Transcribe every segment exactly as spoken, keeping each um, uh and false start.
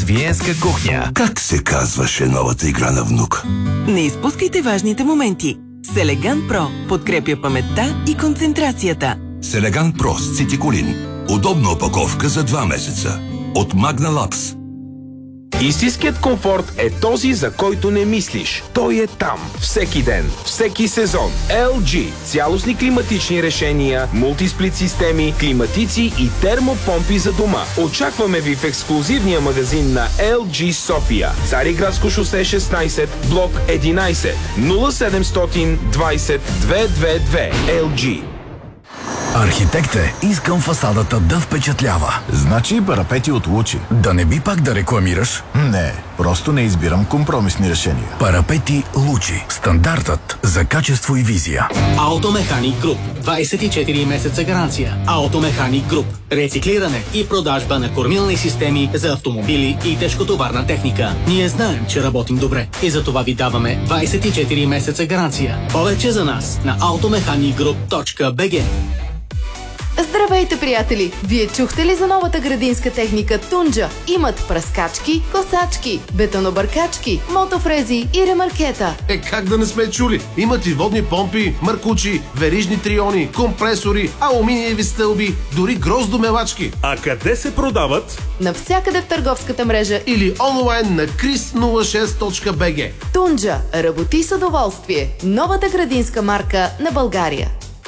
Виенска кухня. Как се казваше новата игра на внук? Не изпускайте важните моменти. Селеган Про подкрепя паметта и концентрацията. Селеган Про с цитиколин. Удобна опаковка за два месеца. От Magna Labs. Истинският комфорт е този, за който не мислиш. Той е там. Всеки ден, всеки сезон. ел джи. Цялостни климатични решения, мултисплит системи, климатици и термопомпи за дома. Очакваме ви в ексклузивния магазин на ел джи София. Цариградско шосе шестнайсет, блок единайсет, нула седемстотин двайсет двеста двадесет и две. ел джи. Архитекте, искам фасадата да впечатлява. Значи парапети от Лучи. Да не би пак да рекламираш? Не, просто не избирам компромисни решения. Парапети Лучи. Стандартът за качество и визия. Автомеханик Груп. двайсет и четири месеца гаранция. Автомеханик Груп. Рециклиране и продажба на кормилни системи за автомобили и тежкотоварна техника. Ние знаем, че работим добре и за това ви даваме двайсет и четири месеца гаранция. Повече за нас на автомеханик груп точка би джи. Здравейте, приятели! Вие чухте ли за новата градинска техника Тунджа? Имат пръскачки, косачки, бетонобъркачки, мотофрези и ремаркета. Е, как да не сме чули? Имат и водни помпи, маркучи, верижни триони, компресори, алуминиеви стълби, дори гроздомелачки. А къде се продават? Навсякъде в търговската мрежа или онлайн на крис нула шест точка би джи. Тунджа. Работи с удоволствие. Новата градинска марка на България.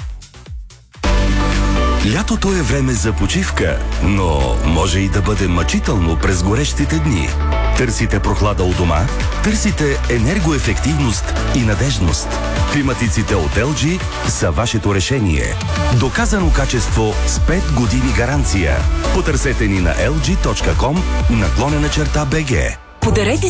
Лятото е време за почивка, но може и да бъде мъчително през горещите дни. Търсите прохлада у дома? Търсите енергоефективност и надежност. Климатиците от ел джи са вашето решение. Доказано качество с пет години гаранция. Потърсете ни на ел джи точка ком наклонена черта би джи. Подарете